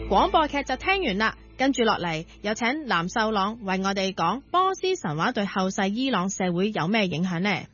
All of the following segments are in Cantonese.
廣播劇就聽完啦，跟住落嚟有請藍秀朗為我哋講波斯神話對後世伊朗社會有咩影響呢？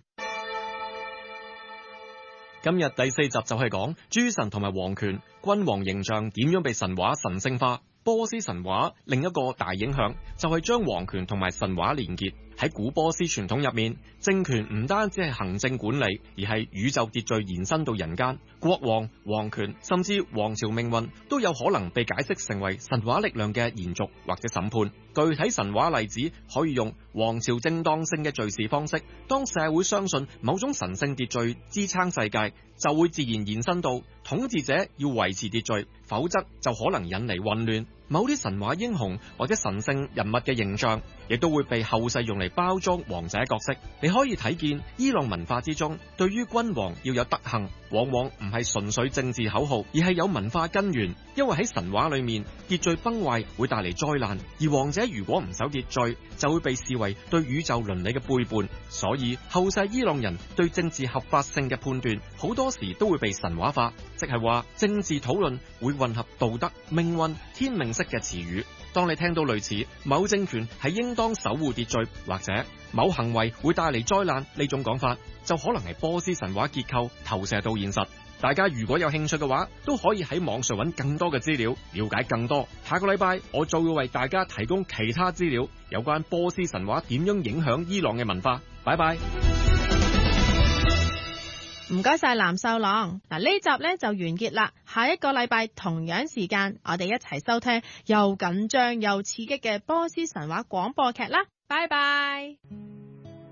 今日第4集就係講諸神同埋王權、君王形象點樣被神話神聖化。波斯神話另一個大影響就係將王權同埋神話連結。喺古波斯傳統入面，政權唔單止係行政管理，而係宇宙秩序延伸到人間。國王、王權甚至王朝命運都有可能被解釋成為神話力量嘅延續或者審判。具體神話例子可以用王朝正當性嘅敘事方式。當社會相信某種神聖秩序支撐世界，就會自然延伸到統治者要維持秩序，否則就可能引嚟混亂。某啲神話英雄或者神聖人物嘅形象，亦都會被後世用嚟包裝王者角色。你可以睇見伊朗文化之中，對於君王要有德行，往往唔係純粹政治口號，而係有文化根源。因為喺神話裏面，秩序崩壞會帶嚟災難，而王者如果唔守秩序，就會被視為對宇宙倫理嘅背叛。所以後世伊朗人對政治合法性嘅判斷，好多時都會被神話化，即係話政治討論會混合道德、命運、天命式嘅詞語。當你聽到類似某政權係應當守護秩序，或者某行為會帶嚟災難呢種講法，就可能係波斯神話結構投射到現實。大家如果有興趣嘅話，都可以喺網上揾更多嘅資料，了解更多。下個禮拜我就會為大家提供其他資料，有關波斯神話點樣影響伊朗嘅文化。拜拜。 唔該晒藍秀朗。嗱，呢集呢就完結啦。下一個禮拜同樣時間，我哋一齊收聽又緊張又刺激嘅波斯神話廣播劇啦。拜拜。